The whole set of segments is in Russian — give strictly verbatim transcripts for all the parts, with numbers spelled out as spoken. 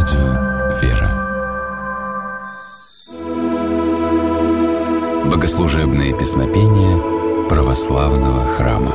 Радио «Вера». Богослужебные песнопения православного храма.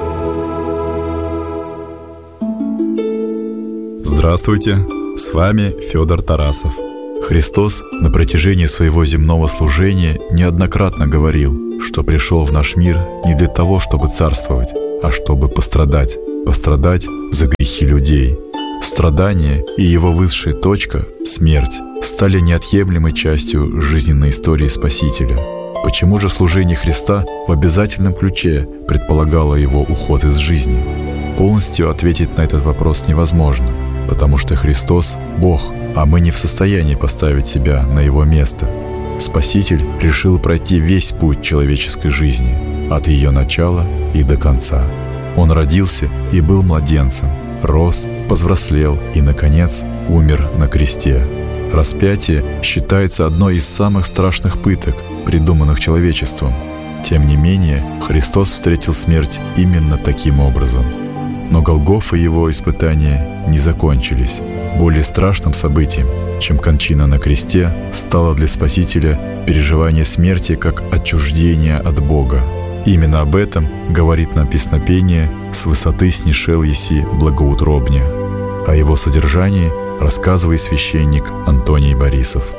Здравствуйте, с вами Федор Тарасов. Христос на протяжении своего земного служения неоднократно говорил, что пришел в наш мир не для того, чтобы царствовать, а чтобы пострадать, пострадать за грехи людей. Страдание и его высшая точка, смерть, стали неотъемлемой частью жизненной истории Спасителя. Почему же служение Христа в обязательном ключе предполагало его уход из жизни? Полностью ответить на этот вопрос невозможно, потому что Христос – Бог, а мы не в состоянии поставить себя на Его место. Спаситель решил пройти весь путь человеческой жизни, от ее начала и до конца. Он родился и был младенцем, рос, повзрослел и, наконец, умер на кресте. Распятие считается одной из самых страшных пыток, придуманных человечеством. Тем не менее, Христос встретил смерть именно таким образом. Но Голгофа и его испытания не закончились. Более страшным событием, чем кончина на кресте, стало для Спасителя переживание смерти как отчуждение от Бога. Именно об этом говорит нам песнопение «С высоты снишел еси благоутробне». О его содержании рассказывает священник Антоний Борисов.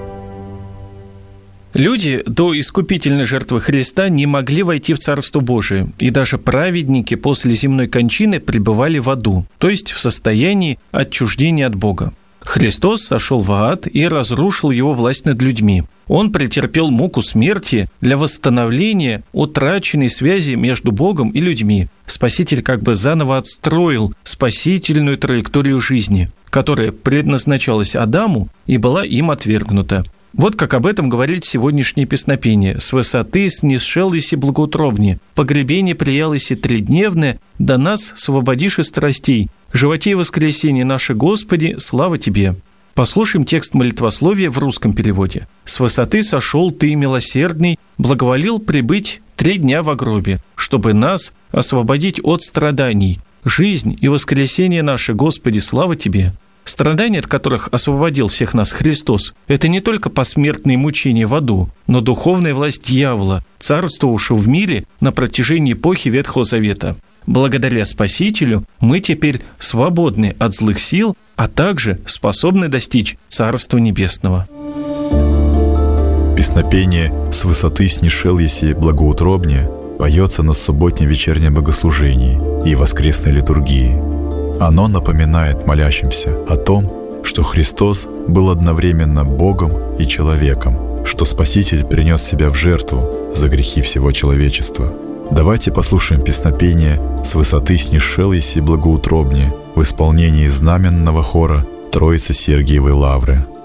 Люди до искупительной жертвы Христа не могли войти в Царство Божие, и даже праведники после земной кончины пребывали в аду, то есть в состоянии отчуждения от Бога. Христос сошел в ад и разрушил его власть над людьми. Он претерпел муку смерти для восстановления утраченной связи между Богом и людьми. Спаситель как бы заново отстроил спасительную траекторию жизни, которая предназначалась Адаму и была им отвергнута. Вот как об этом говорит сегодняшнее песнопение. «С высоты снисшел еси благоутробне, погребение приял еси тридневное, до нас освободишь из страстей, животе и воскресенье наше, Господи, слава Тебе». Послушаем текст молитвословия в русском переводе. «С высоты сошел Ты, милосердный, благоволил прибыть три дня во гробе, чтобы нас освободить от страданий. Жизнь и воскресенье наше, Господи, слава Тебе». Страдания, от которых освободил всех нас Христос, это не только посмертные мучения в аду, но духовная власть дьявола, царствовавшего в мире на протяжении эпохи Ветхого Завета. Благодаря Спасителю мы теперь свободны от злых сил, а также способны достичь Царства Небесного. Песнопение «С высоты снишел еси благоутробне» поется на субботнем вечернем богослужении и воскресной литургии. Оно напоминает молящимся о том, что Христос был одновременно Богом и человеком, что Спаситель принес себя в жертву за грехи всего человечества. Давайте послушаем песнопение «С высоты снишел еси благоутробне» в исполнении знаменного хора Троицы Сергиевой Лавры.